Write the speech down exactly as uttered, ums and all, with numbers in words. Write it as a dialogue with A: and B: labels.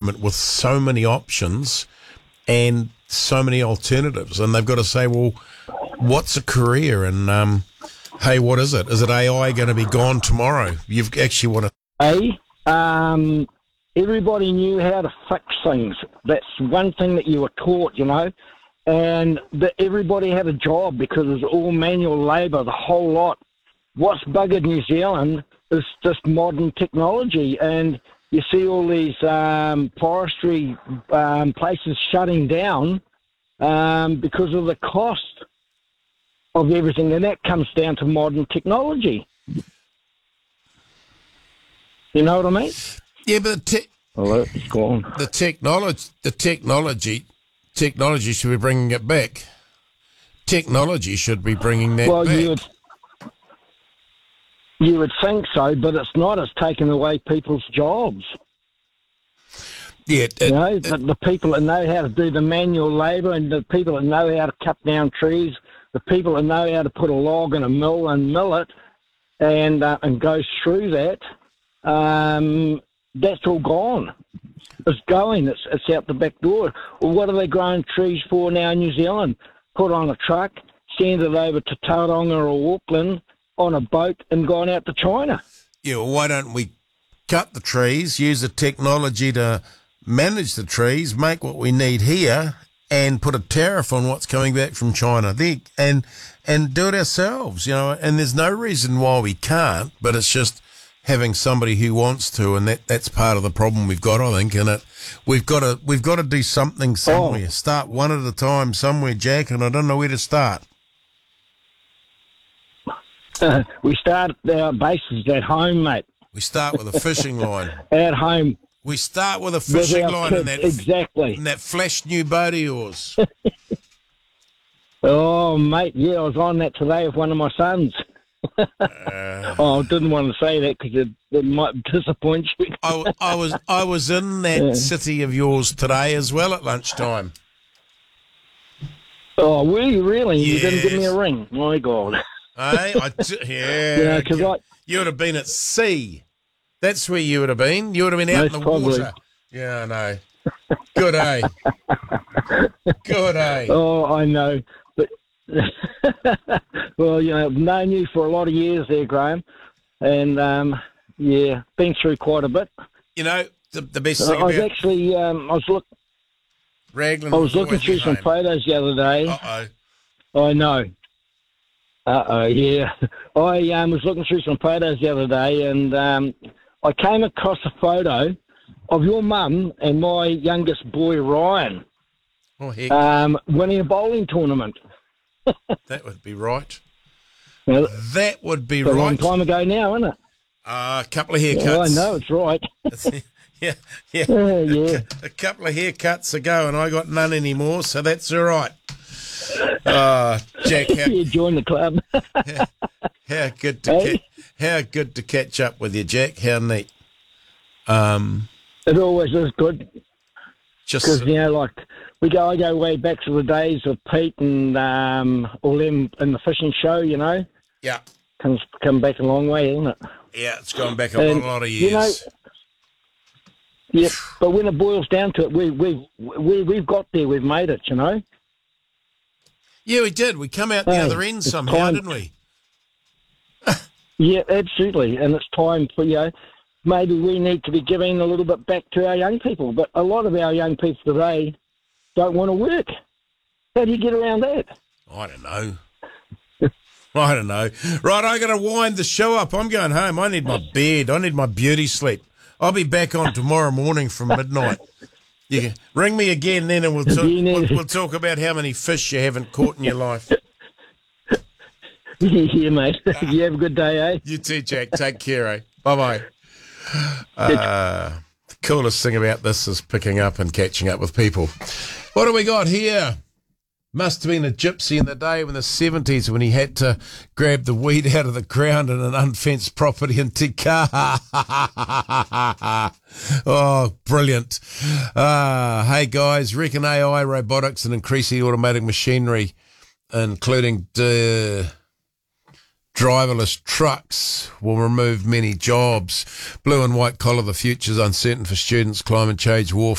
A: moment with so many options and so many alternatives, and they've got to say, well, what's a career? And um, hey, what is it? Is it A I going to be gone tomorrow? You've actually want to.
B: Hey, um, everybody knew how to fix things. That's one thing that you were taught, you know, and that everybody had a job because it was all manual labour, the whole lot. What's buggered New Zealand is just modern technology, and you see all these um, forestry um, places shutting down um, because of the cost of everything, and that comes down to modern technology. You know what I mean?
A: Yeah, but the, te-
B: Hello, it's gone.
A: the technology, the technology, technology should be bringing it back. Technology should be bringing that
B: well,
A: back.
B: You would, you would think so, but it's not. It's taken away people's jobs.
A: Yeah, it,
B: You know,
A: it,
B: the, the people that know how to do the manual labour, and the people that know how to cut down trees, the people that know how to put a log in a mill and mill it, and uh, and go through that, um, that's all gone. It's going. It's it's out the back door. Well, what are they growing trees for now in New Zealand? Put on a truck, send it over to Tauranga or Auckland on a boat, and gone out to China.
A: yeah, well, why don't we cut the trees, use the technology to manage the trees, make what we need here, and put a tariff on what's coming back from China there, and and do it ourselves, you know. And there's no reason why we can't, but it's just having somebody who wants to, and that, that's part of the problem we've got, I think. And it we've got to we've got to do something somewhere.
B: Oh.
A: Start one at a time somewhere, Jack. And I don't know where to start.
B: Uh, we start our bases at home, mate.
A: We start with a fishing line.
B: At home.
A: We start with a
B: With
A: fishing
B: our
A: line and
B: kids,
A: that
B: exactly.
A: and that flash new boat of yours.
B: Oh, mate, yeah, I was on that today with one of my sons.
A: uh,
B: Oh, I didn't want to say that because it, it might disappoint you.
A: I, I was I was in that
B: Yeah.
A: city of yours today as well at lunchtime.
B: Oh, were you really? You didn't give me
A: Yes.
B: a ring? My God.
A: Hey, I t- yeah,
B: You know, 'cause
A: okay.
B: I-
A: you would have been at sea. That's where you would have been. You would have been out in
B: Most
A: the
B: probably.
A: water. Yeah, I know. Good, eh? Good, eh?
B: Oh, I know. But well, you know, I've known you for a lot of years there, Graham. And, um, yeah, been through quite a bit.
A: You know, the, the best
B: I
A: thing
B: was
A: about
B: actually, um, I was, look,
A: Raglan
B: I was looking
A: always
B: through
A: at
B: some
A: home.
B: photos the other day.
A: Uh-oh.
B: I know. Uh-oh, yeah. I um, was looking through some photos the other day, and um, I came across a photo of your mum and my youngest boy, Ryan,
A: Oh, heck,
B: um, winning a bowling tournament.
A: that would be right.
B: Now,
A: That would be
B: it's a long
A: right.
B: time ago now, isn't it?
A: Uh, a couple of haircuts.
B: Yeah, I know, it's right.
A: yeah, yeah.
B: Yeah, yeah.
A: A couple of haircuts ago, and I got none anymore, so that's all right. Uh, Jack, how,
B: You joined the club.
A: how good to
B: Hey?
A: ca- how good to catch up with you, Jack. How neat. Um,
B: It always is good.
A: just
B: Because, you know, like, we go, I go way back to the days of Pete and um, all them in the fishing show, you know.
A: yeah,
B: Comes come back a long way, isn't it?
A: yeah. It's gone back a
B: And,
A: lot, lot of
B: you know,
A: years.
B: Yeah, but when it boils down to it, we, we, we, we've got there, we've made it, you know.
A: Yeah, we did. We come out the
B: Hey,
A: other end
B: it's
A: somehow,
B: time-
A: didn't we?
B: Yeah, absolutely. And it's time for, you know, maybe we need to be giving a little bit back to our young people. But a lot of our young people today don't want to work. How do you get around that?
A: I don't know. I don't know. Right, I got to wind the show up. I'm going home. I need my bed. I need my beauty sleep. I'll be back on tomorrow morning from midnight. You can ring me again then, and we'll talk,
B: You need-
A: we'll, we'll talk about how many fish you haven't caught in your life.
B: Yeah, mate. You have a good day, eh?
A: You too, Jack. Take care, eh? Bye-bye. Uh, the coolest thing about this is picking up and catching up with people. What do we got here? Must have been a gypsy in the day in the seventies when he had to grab the weed out of the ground in an unfenced property in Te Kaha. Oh, brilliant. Uh, hey, guys, reckon A I, robotics and increasing automatic machinery, including the driverless trucks, will remove many jobs. Blue and white collar, the future's uncertain for students, climate change, war.